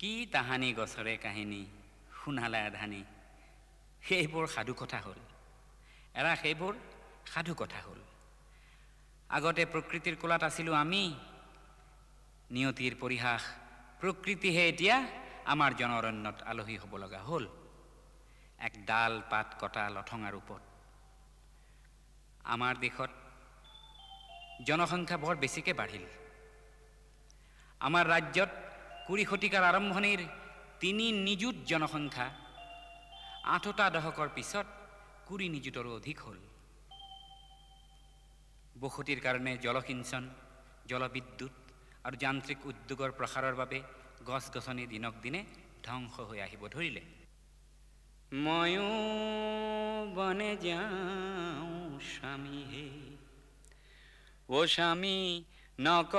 কি তাহানি গছৰে কাহিনী শুনালে আধানি সেইবোৰ সাধু কথা হ'ল এৰা সেইবোৰ সাধু কথা হ'ল আগতে প্ৰকৃতিৰ কোলাত আছিলোঁ আমি নিয়তিৰ পৰিহাস প্ৰকৃতিহে এতিয়া আমাৰ জনঅৰণ্যত আলহী হ'ব লগা হ'ল এক ডাল পাত কটা লঠঙা ৰূপত আমাৰ দেশত জনসংখ্যা বৰ বেছিকৈ বাঢ়িল আমাৰ ৰাজ্যত ২০ শতিকাৰ আৰম্ভণিৰ ৩ নিযুত জনসংখ্যা ৮টা দশকৰ পিছত ২০ নিযুতৰো অধিক হ'ল বসতিৰ কাৰণে জলসিঞ্চন জলবিদ্যুৎ আৰু যান্ত্ৰিক উদ্যোগৰ প্ৰসাৰৰ বাবে গছ গছনি দিনক দিনে ধ্বংস হৈ আহিব ধৰিলে ময়ো বনে যাওঁ স্বামী হে ও স্বামী নক